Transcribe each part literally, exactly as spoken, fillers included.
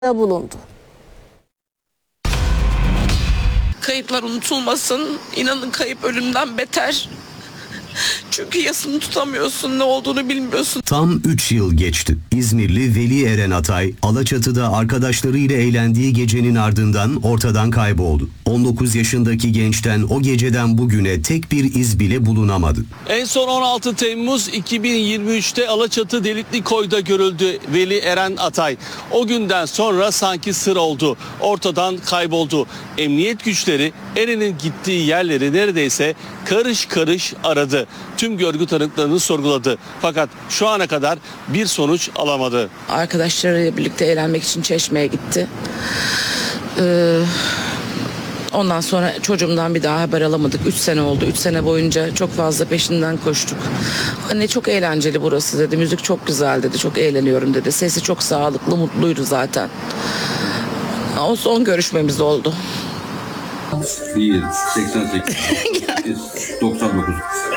bulundu. Kayıplar unutulmasın. İnanın kayıp ölümden beter. Çünkü yasını tutamıyorsun, ne olduğunu bilmiyorsun. Tam üç yıl geçti. İzmirli Veli Eren Atay, Alaçatı'da arkadaşlarıyla eğlendiği gecenin ardından ortadan kayboldu. on dokuz yaşındaki gençten o geceden bugüne tek bir iz bile bulunamadı. En son on altı Temmuz iki bin yirmi üç'te Alaçatı Delikli Koy'da görüldü Veli Eren Atay. O günden sonra sanki sır oldu. Ortadan kayboldu. Emniyet güçleri Eren'in gittiği yerleri neredeyse karış karış aradı. Tüm görgü tanıklarını sorguladı. Fakat şu ana kadar bir sonuç alamadı. Arkadaşlarıyla birlikte eğlenmek için Çeşme'ye gitti. Ee, ondan sonra çocuğumdan bir daha haber alamadık. üç sene oldu. üç sene boyunca çok fazla peşinden koştuk. Anne çok eğlenceli burası dedi. Müzik çok güzel dedi. Çok eğleniyorum dedi. Sesi çok sağlıklı, mutluydu zaten. O son görüşmemiz oldu. Bir, seksen sekiz, doksan dokuz.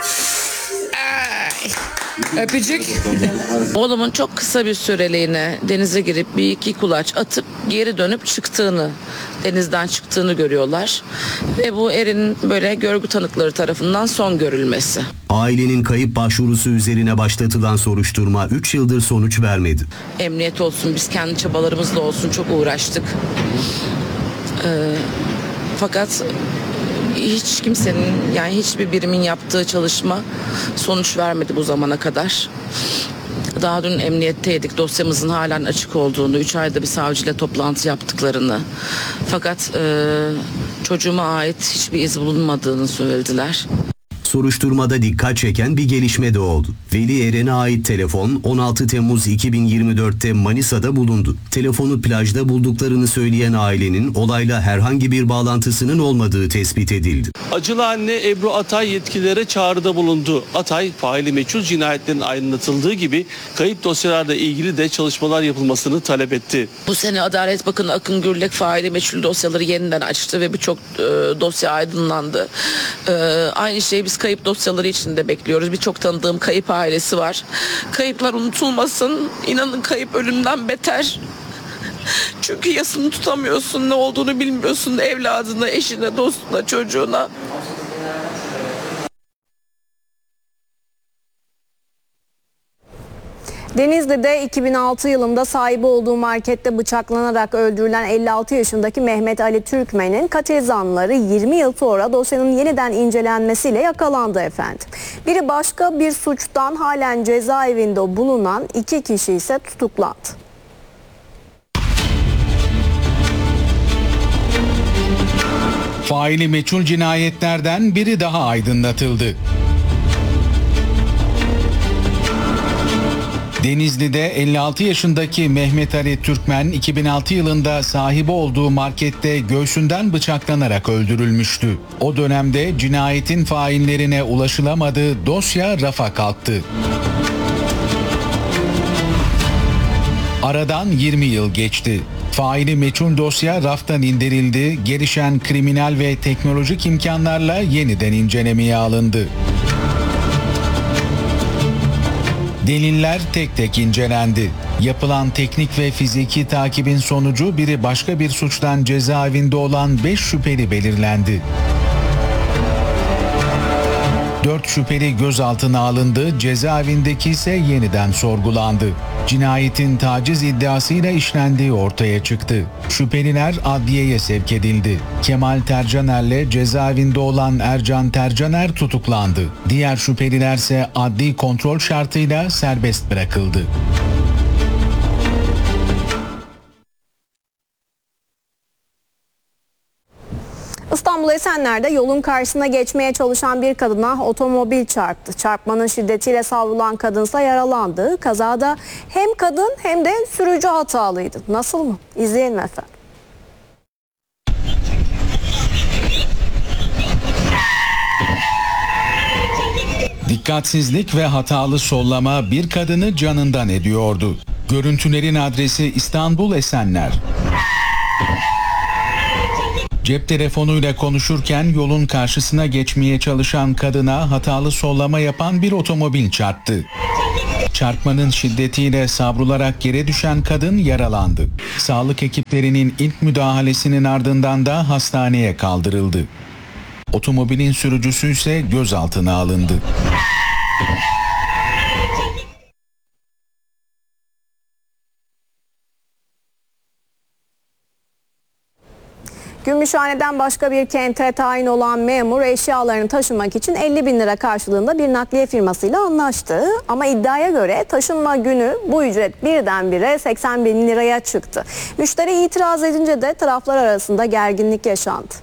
Öpücük. Oğlumun çok kısa bir süreliğine denize girip bir iki kulaç atıp geri dönüp çıktığını, denizden çıktığını görüyorlar. Ve bu Eren'in böyle görgü tanıkları tarafından son görülmesi. Ailenin kayıp başvurusu üzerine başlatılan soruşturma üç yıldır sonuç vermedi. Emniyet olsun, biz kendi çabalarımızla olsun çok uğraştık. Ee, fakat hiç kimsenin, yani hiçbir birimin yaptığı çalışma sonuç vermedi bu zamana kadar. Daha dün emniyetteydik, dosyamızın halen açık olduğunu, üç ayda bir savcıyla toplantı yaptıklarını. Fakat e, çocuğuma ait hiçbir iz bulunmadığını söylediler. Soruşturmada dikkat çeken bir gelişme de oldu. Veli Eren'e ait telefon on altı Temmuz iki bin yirmi dört'te Manisa'da bulundu. Telefonu plajda bulduklarını söyleyen ailenin olayla herhangi bir bağlantısının olmadığı tespit edildi. Acılı anne Ebru Atay yetkililere çağrıda bulundu. Atay, faili meçhul cinayetlerin aydınlatıldığı gibi kayıp dosyalarla ilgili de çalışmalar yapılmasını talep etti. Bu sene Adalet Bakanı Akın Gürlek faili meçhul dosyaları yeniden açtı ve birçok e, dosya aydınlandı. E, aynı şeyi biz kayıp dosyaları için de bekliyoruz. Birçok tanıdığım kayıp ailesi var. Kayıplar unutulmasın. İnanın kayıp ölümden beter. Çünkü yasını tutamıyorsun, ne olduğunu bilmiyorsun evladına, eşine, dostuna, çocuğuna. Denizli'de iki bin altı yılında sahibi olduğu markette bıçaklanarak öldürülen elli altı yaşındaki Mehmet Ali Türkmen'in katil zanlıları yirmi yıl sonra dosyanın yeniden incelenmesiyle yakalandı efendim. Biri başka bir suçtan halen cezaevinde bulunan iki kişi ise tutuklandı. Faili meçhul cinayetlerden biri daha aydınlatıldı. Denizli'de elli altı yaşındaki Mehmet Ali Türkmen iki bin altı yılında sahibi olduğu markette göğsünden bıçaklanarak öldürülmüştü. O dönemde cinayetin faillerine ulaşılamadı, dosya rafa kalktı. Aradan yirmi yıl geçti. Faili meçhul dosya raftan indirildi, gelişen kriminal ve teknolojik imkanlarla yeniden incelemeye alındı. Deliller tek tek incelendi. Yapılan teknik ve fiziki takibin sonucu biri başka bir suçtan cezaevinde olan beş şüpheli belirlendi. dört şüpheli gözaltına alındı, cezaevindeki ise yeniden sorgulandı. Cinayetin taciz iddiasıyla işlendiği ortaya çıktı. Şüpheliler adliyeye sevk edildi. Kemal Tercaner'le cezaevinde olan Ercan Tercaner tutuklandı. Diğer şüpheliler ise adli kontrol şartıyla serbest bırakıldı. İstanbul Esenler'de yolun karşısına geçmeye çalışan bir kadına otomobil çarptı. Çarpmanın şiddetiyle savrulan kadınsa yaralandı. Kazada hem kadın hem de sürücü hatalıydı. Nasıl mı? İzleyelim efendim. Dikkatsizlik ve hatalı sollama bir kadını canından ediyordu. Görüntülerin adresi İstanbul Esenler. Cep telefonuyla konuşurken yolun karşısına geçmeye çalışan kadına hatalı sollama yapan bir otomobil çarptı. Çarpmanın şiddetiyle savrularak yere düşen kadın yaralandı. Sağlık ekiplerinin ilk müdahalesinin ardından da hastaneye kaldırıldı. Otomobilin sürücüsü ise gözaltına alındı. Gümüşhane'den başka bir kente tayin olan memur eşyalarını taşımak için elli bin lira karşılığında bir nakliye firmasıyla anlaştı. Ama iddiaya göre taşınma günü bu ücret birdenbire seksen bin liraya çıktı. Müşteri itiraz edince de taraflar arasında gerginlik yaşandı.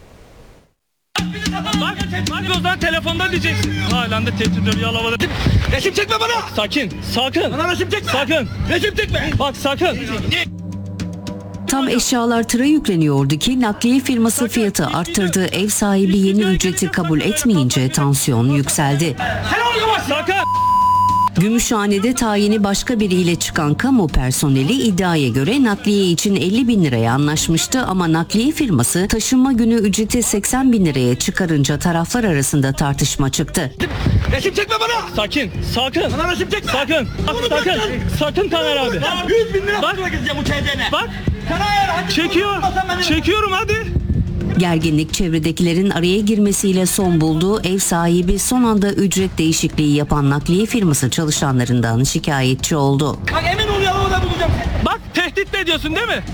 Bak, bak o zaman telefonda diyeceksin. Halen de tehdit ediyor yalavada. Resim çekme bana. Sakin, sakın. Bana resim çekme. Sakın. Resim çekme. Bak sakın. Tam eşyalar tıra yükleniyordu ki nakliye firması fiyatı arttırdı. Ev sahibi yeni ücreti kabul etmeyince tansiyon yükseldi. Sakın. Gümüşhane'de tayini başka biriyle çıkan kamu personeli iddiaya göre nakliye için elli bin liraya anlaşmıştı ama nakliye firması taşınma günü ücreti seksen bin liraya çıkarınca taraflar arasında tartışma çıktı. Resim çekme bana. Sakin, sakın. Bana resim çekme. Sakın. Bak, sakın. Sakın Taner abi. yüz bin lira bak. Bu bak. Çekiyor. Çekiyorum hadi. Gerginlik çevredekilerin araya girmesiyle son buldu. Ev sahibi son anda ücret değişikliği yapan nakliye firması çalışanlarından şikayetçi oldu. Bak emin ol yalavada bulacağım. Bak tehdit de ediyorsun değil mi?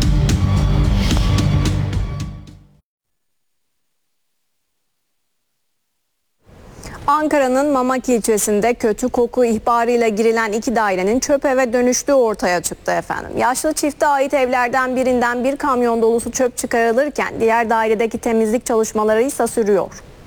Ankara'nın Mamak ilçesinde kötü koku ihbarıyla girilen iki dairenin çöp eve dönüştüğü ortaya çıktı efendim. Yaşlı çifte ait evlerden birinden bir kamyon dolusu çöp çıkarılırken diğer dairedeki temizlik çalışmaları ise sürüyor.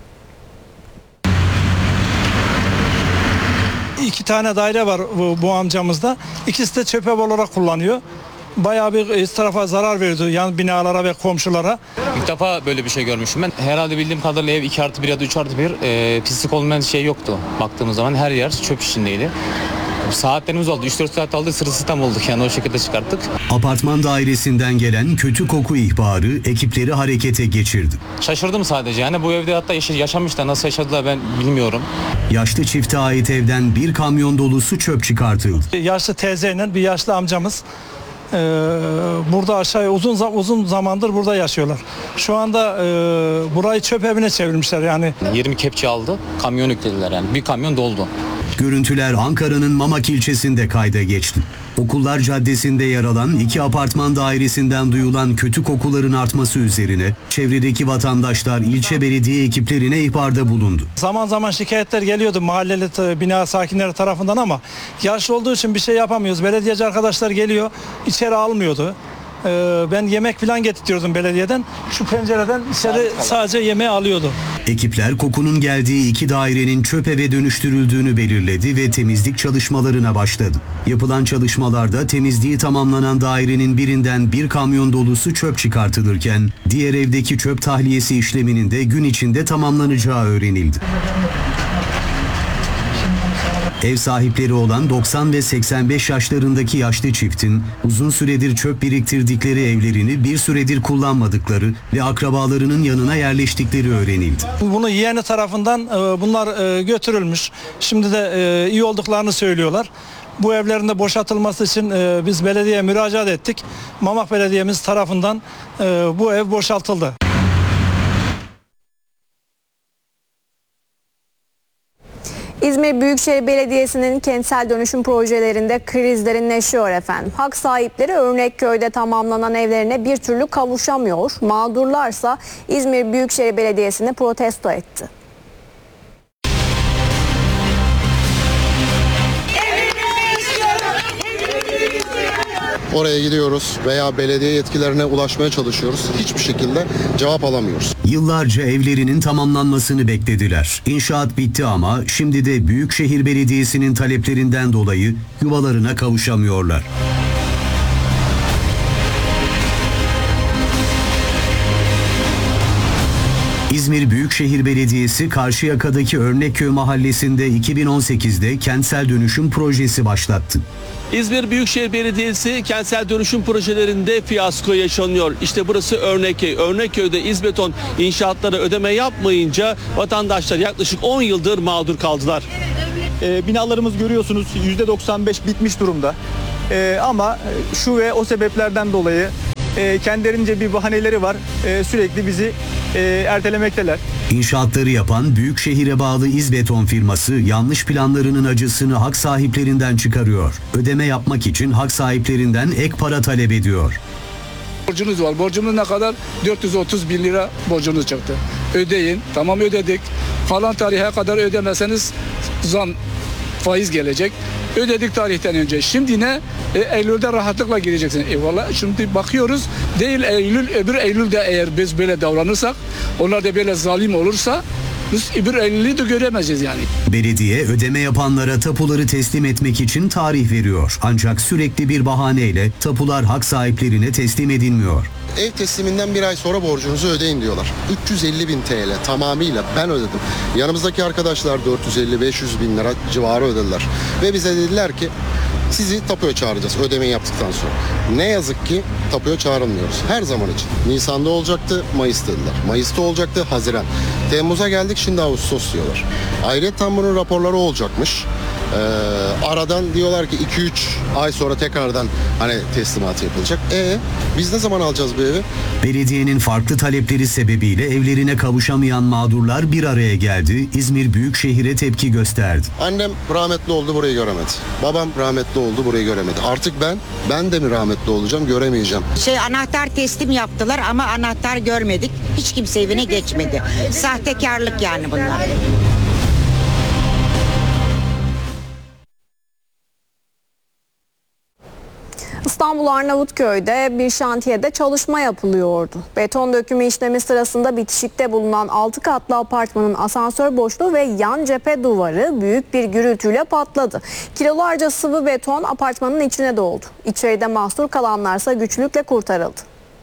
İki tane daire var bu, bu amcamızda. İkisi de çöp ev olarak kullanıyor. Bayağı bir tarafa zarar verdi yan binalara ve komşulara. İlk defa böyle bir şey görmüşüm ben. Herhalde bildiğim kadarıyla ev iki artı bir ya da üç artı bir e, pislik olmayan şey yoktu. Baktığımız zaman her yer çöp içindeydi. Saatlerimiz oldu. üç dört saat aldı, sırılsıklam olduk yani o şekilde çıkarttık. Apartman dairesinden gelen kötü koku ihbarı ekipleri harekete geçirdi. Şaşırdım sadece yani bu evde hatta yaşamışlar, nasıl yaşadılar ben bilmiyorum. Yaşlı çifte ait evden bir kamyon dolusu çöp çıkartıldı. Yaşlı teyzeyle bir yaşlı amcamız e, burada aşağıya uzun uzun zamandır burada yaşıyorlar. Şu anda e, burayı çöp evine çevirmişler yani. yirmi kepçe aldı, kamyon yüklediler yani bir kamyon doldu. Görüntüler Ankara'nın Mamak ilçesinde kayda geçti. Okullar Caddesi'nde yer alan iki apartman dairesinden duyulan kötü kokuların artması üzerine çevredeki vatandaşlar ilçe belediye ekiplerine ihbarda bulundu. Zaman zaman şikayetler geliyordu mahalleli bina sakinleri tarafından ama yaşlı olduğu için bir şey yapamıyoruz. Belediyeci arkadaşlar geliyor, içeri almıyordu. Ben yemek falan getirtiyordum belediyeden. Şu pencereden içeri sadece yemeği alıyordu. Ekipler kokunun geldiği iki dairenin çöp eve dönüştürüldüğünü belirledi ve temizlik çalışmalarına başladı. Yapılan çalışmalarda temizliği tamamlanan dairenin birinden bir kamyon dolusu çöp çıkartılırken diğer evdeki çöp tahliyesi işleminin de gün içinde tamamlanacağı öğrenildi. Ev sahipleri olan doksan ve seksen beş yaşlarındaki yaşlı çiftin uzun süredir çöp biriktirdikleri evlerini bir süredir kullanmadıkları ve akrabalarının yanına yerleştikleri öğrenildi. Bunu yeğeni tarafından bunlar götürülmüş. Şimdi de iyi olduklarını söylüyorlar. Bu evlerin de boşaltılması için biz belediyeye müracaat ettik. Mamak Belediye'miz tarafından bu ev boşaltıldı. İzmir Büyükşehir Belediyesi'nin kentsel dönüşüm projelerinde kriz derinleşiyor efendim. Hak sahipleri Örnekköy'de tamamlanan evlerine bir türlü kavuşamıyor. Mağdurlarsa İzmir Büyükşehir Belediyesi'ni protesto etti. Oraya gidiyoruz veya belediye yetkilerine ulaşmaya çalışıyoruz. Hiçbir şekilde cevap alamıyoruz. Yıllarca evlerinin tamamlanmasını beklediler. İnşaat bitti ama şimdi de Büyükşehir Belediyesi'nin taleplerinden dolayı yuvalarına kavuşamıyorlar. İzmir Büyükşehir Belediyesi Karşıyaka'daki Örnekköy Mahallesi'nde iki bin on sekizde kentsel dönüşüm projesi başlattı. İzmir Büyükşehir Belediyesi kentsel dönüşüm projelerinde fiyasko yaşanıyor. İşte burası Örnekköy. Örnekköy'de İzbeton inşaatlara ödeme yapmayınca vatandaşlar yaklaşık on yıldır mağdur kaldılar. E, binalarımız görüyorsunuz yüzde doksan beş bitmiş durumda. E, ama şu ve o sebeplerden dolayı e, kendilerince bir bahaneleri var. E, sürekli bizi e, ertelemekteler. İnşaatları yapan Büyükşehir'e bağlı İzbeton firması yanlış planlarının acısını hak sahiplerinden çıkarıyor. Ödeme yapmak için hak sahiplerinden ek para talep ediyor. Borcunuz var. Borcumuz ne kadar? dört yüz otuz bin lira borcunuz çıktı. Ödeyin. Tamam ödedik. Kalan tarihe kadar ödemeseniz zam, faiz gelecek. Ödedik tarihten önce. Şimdi ne? E, Eylül'de rahatlıkla gireceksin. Eyvallah. Şimdi bakıyoruz. Değil Eylül, öbür Eylül'de eğer biz böyle davranırsak, onlar da böyle zalim olursa biz öbür Eylül'ü de göremeyeceğiz yani. Belediye ödeme yapanlara tapuları teslim etmek için tarih veriyor. Ancak sürekli bir bahaneyle tapular hak sahiplerine teslim edilmiyor. Ev tesliminden bir ay sonra borcunuzu ödeyin diyorlar. üç yüz elli bin T L tamamıyla ben ödedim. Yanımızdaki arkadaşlar dört yüz elli beş yüz bin lira civarı ödediler. Ve bize dediler ki sizi tapuya çağıracağız ödemeyi yaptıktan sonra. Ne yazık ki tapuya çağrılmıyoruz. Her zaman için. Nisan'da olacaktı, Mayıs dediler. Mayıs'ta olacaktı, Haziran. Temmuz'a geldik, şimdi Ağustos diyorlar. Ayrıca bunun raporları olacakmış. Ee, aradan diyorlar ki iki üç ay sonra tekrardan hani teslimatı yapılacak. E biz ne zaman alacağız bu evi? Belediyenin farklı talepleri sebebiyle evlerine kavuşamayan mağdurlar bir araya geldi. İzmir Büyükşehir'e tepki gösterdi. Annem rahmetli oldu, burayı göremedi. Babam rahmetli oldu, burayı göremedi. Artık ben, ben de mi rahmetli olacağım, göremeyeceğim. Şey anahtar teslim yaptılar ama anahtar görmedik. Hiç kimse evine geçmedi. Sahtekarlık yani bunlar. İstanbul Arnavutköy'de bir şantiyede çalışma yapılıyordu. Beton dökümü işlemi sırasında bitişikte bulunan altı katlı apartmanın asansör boşluğu ve yan cephe duvarı büyük bir gürültüyle patladı. Kilolarca sıvı beton apartmanın içine doldu. İçeride mahsur kalanlarsa güçlükle kurtarıldı.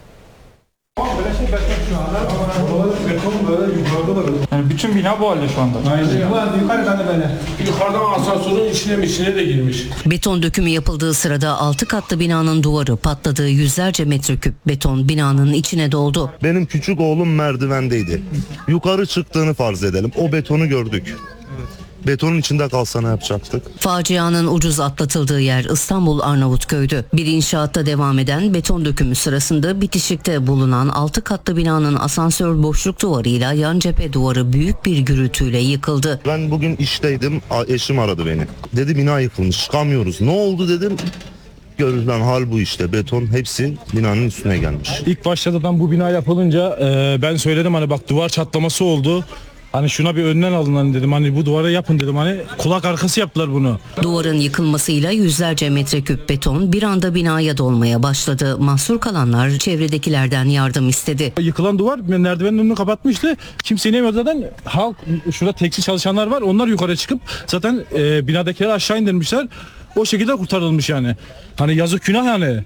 Yani bütün bina bu halde şu anda. Yukarıdan asansörün içine içine de girmiş. Beton dökümü yapıldığı sırada altı katlı binanın duvarı patladığı yüzlerce metreküp beton binanın içine doldu. Benim küçük oğlum merdivendeydi. Yukarı çıktığını farz edelim. O betonu gördük. Betonun içinde kalsa ne yapacaktık? Facianın ucuz atlatıldığı yer İstanbul Arnavutköy'dü. Bir inşaatta devam eden beton dökümü sırasında bitişikte bulunan altı katlı binanın asansör boşluk duvarıyla yan cephe duvarı büyük bir gürültüyle yıkıldı. Ben bugün işteydim, eşim aradı beni. Dedi bina yıkılmış, çıkamıyoruz. Ne oldu dedim. Görülen hal bu işte. Beton hepsi binanın üstüne gelmiş. İlk başladıdan bu bina yapılınca e, ben söyledim hani bak duvar çatlaması oldu. Hani şuna bir önlem alın hani dedim, hani bu duvara yapın dedim, hani kulak arkası yaptılar bunu. Duvarın yıkılmasıyla yüzlerce metreküp beton bir anda binaya dolmaya başladı. Mahsur kalanlar çevredekilerden yardım istedi. Yıkılan duvar merdivenin önünü kapatmıştı. Kimse inemiyordu zaten. Halk, şurada tekstil çalışanlar var, onlar yukarı çıkıp zaten e, binadakileri aşağı indirmişler. O şekilde kurtarılmış yani. Hani yazık günah yani.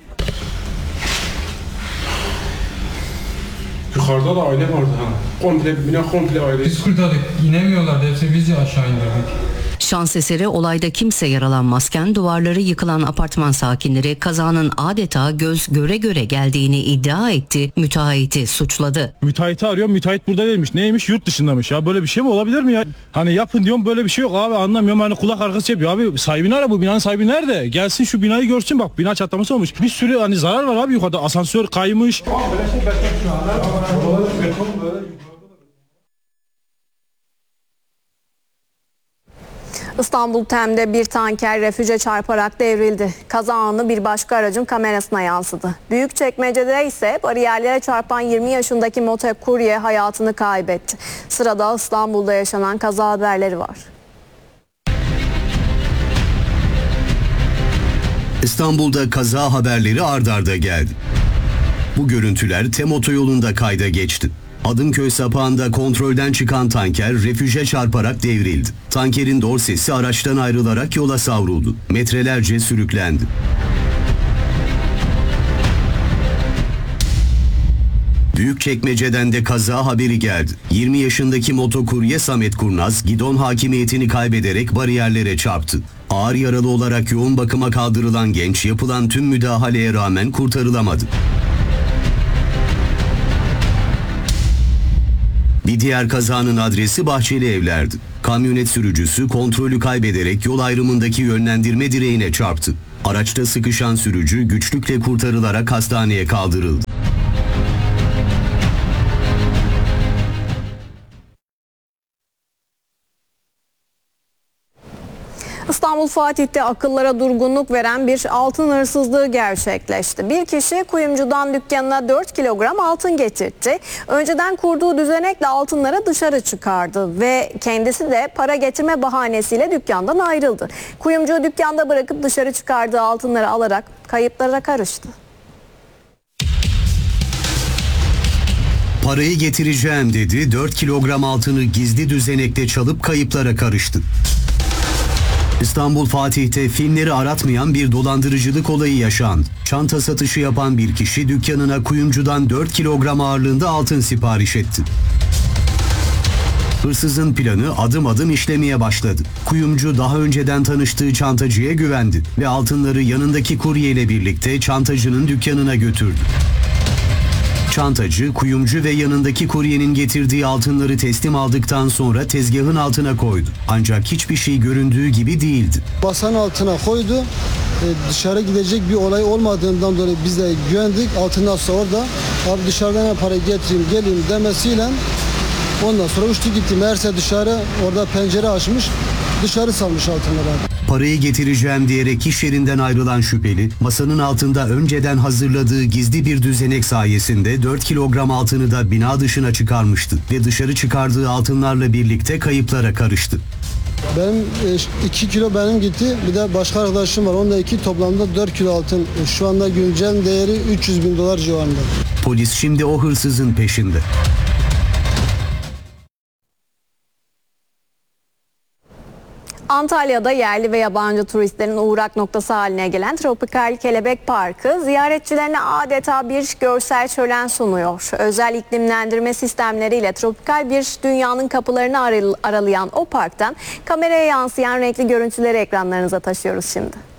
Yukarıda da aile vardı ha. Komple bina komple aile. Biz kurtardık. İnemiyorlardı. Hepsi bizi aşağı indirdik. Şans eseri olayda kimse yaralanmazken duvarları yıkılan apartman sakinleri kazanın adeta göz göre göre geldiğini iddia etti, müteahhiti suçladı. Müteahhiti arıyor, müteahhit burada değilmiş. Neymiş? Yurt dışındamış. Ya böyle bir şey mi olabilir mi ya? Hani yapın diyorum, böyle bir şey yok abi, anlamıyorum. Hani kulak arkası yapıyor abi. Sahibini ara, bu binanın sahibi nerede? Gelsin şu binayı görsün, bak bina çatlaması olmuş. Bir sürü hani zarar var abi yukarıda. Asansör kaymış. İstanbul Tem'de bir tanker refüje çarparak devrildi. Kaza anı bir başka aracın kamerasına yansıdı. Büyükçekmece'de ise bariyerlere çarpan yirmi yaşındaki motokurye hayatını kaybetti. Sırada İstanbul'da yaşanan kaza haberleri var. İstanbul'da kaza haberleri ard arda geldi. Bu görüntüler Tem otoyolunda kayda geçti. Adımköy sapağında kontrolden çıkan tanker refüje çarparak devrildi. Tankerin dorsesi araçtan ayrılarak yola savruldu. Metrelerce sürüklendi. Büyükçekmece'den de kaza haberi geldi. yirmi yaşındaki motokurye Samet Kurnaz gidon hakimiyetini kaybederek bariyerlere çarptı. Ağır yaralı olarak yoğun bakıma kaldırılan genç yapılan tüm müdahaleye rağmen kurtarılamadı. Bir diğer kazanın adresi Bahçeli Evler'di. Kamyonet sürücüsü kontrolü kaybederek yol ayrımındaki yönlendirme direğine çarptı. Araçta sıkışan sürücü güçlükle kurtarılarak hastaneye kaldırıldı. İstanbul Fatih'te akıllara durgunluk veren bir altın hırsızlığı gerçekleşti. Bir kişi kuyumcudan dükkanına dört kilogram altın getirtti. Önceden kurduğu düzenekle altınları dışarı çıkardı ve kendisi de para getirme bahanesiyle dükkandan ayrıldı. Kuyumcuyu dükkanda bırakıp dışarı çıkardığı altınları alarak kayıplara karıştı. Parayı getireceğim dedi, dört kilogram altını gizli düzenekle çalıp kayıplara karıştı. İstanbul Fatih'te filmleri aratmayan bir dolandırıcılık olayı yaşandı. Çanta satışı yapan bir kişi dükkanına kuyumcudan dört kilogram ağırlığında altın sipariş etti. Hırsızın planı adım adım işlemeye başladı. Kuyumcu daha önceden tanıştığı çantacıya güvendi ve altınları yanındaki kurye ile birlikte çantacının dükkanına götürdü. Çantacı, kuyumcu ve yanındaki kuryenin getirdiği altınları teslim aldıktan sonra tezgahın altına koydu. Ancak hiçbir şey göründüğü gibi değildi. Basanın altına koydu. Ee, dışarı gidecek bir olay olmadığından dolayı biz de güvendik. Altın nasıl orada. Abi dışarıdan parayı getireyim geleyim demesiyle ondan sonra uçtu gitti. Meğerse dışarı orada pencere açmış. Dışarı salmış altınları. Parayı getireceğim diyerek iş yerinden ayrılan şüpheli, masanın altında önceden hazırladığı gizli bir düzenek sayesinde dört kilogram altını da bina dışına çıkarmıştı ve dışarı çıkardığı altınlarla birlikte kayıplara karıştı. Benim iki kilo benim gitti. Bir de başka arkadaşım var. Onda iki, toplamda dört kilo altın. Şu anda güncel değeri üç yüz bin dolar civarında. Polis şimdi o hırsızın peşinde. Antalya'da yerli ve yabancı turistlerin uğrak noktası haline gelen Tropikal Kelebek Parkı ziyaretçilerine adeta bir görsel şölen sunuyor. Özel iklimlendirme sistemleriyle tropikal bir dünyanın kapılarını aralayan o parktan kameraya yansıyan renkli görüntüleri ekranlarınıza taşıyoruz şimdi.